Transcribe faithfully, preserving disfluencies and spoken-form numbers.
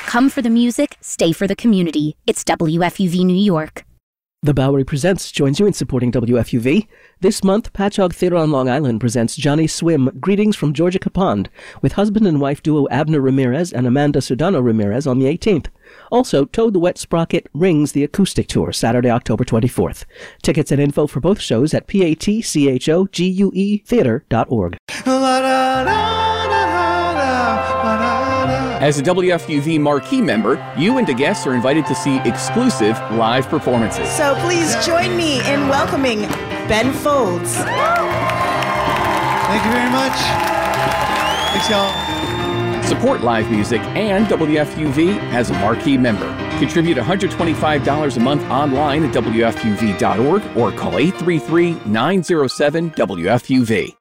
Come for the music, stay for the community. It's W F U V New York. The Bowery Presents joins you in supporting W F U V. This month, Patchogue Theater on Long Island presents Johnny Swim, Greetings from Georgia Capond, with husband and wife duo Abner Ramirez and Amanda Sudano Ramirez on the eighteenth. Also, Toad the Wet Sprocket Rings the Acoustic Tour, Saturday, October twenty-fourth. Tickets and info for both shows at patchogue theater dot org. As a W F U V marquee member, you and the guests are invited to see exclusive live performances. So please join me in welcoming Ben Folds. Thank you very much. Thanks, y'all. Support live music and W F U V as a marquee member. Contribute one hundred twenty-five dollars a month online at W F U V dot org or call eight three three, nine zero seven, W F U V.